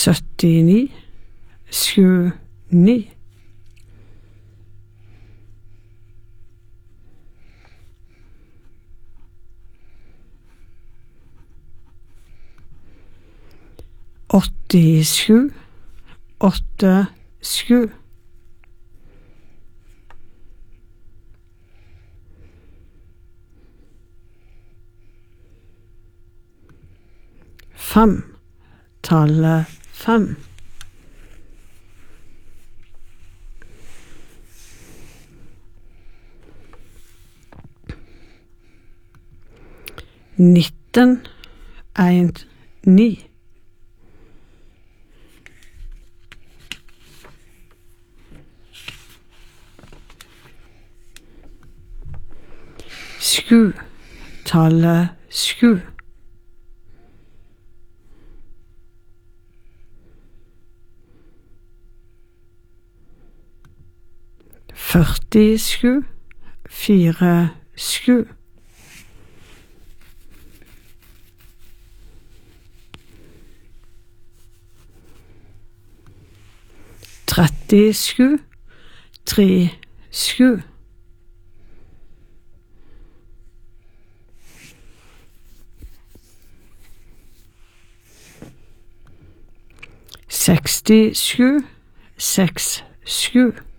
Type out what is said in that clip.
79, 79. Åttisju, 87. Fem, tallet 5. Nitten, 9. Sju, tallet 7. Førtisju, 47. Trettisju, 37. Sekstisju, 67.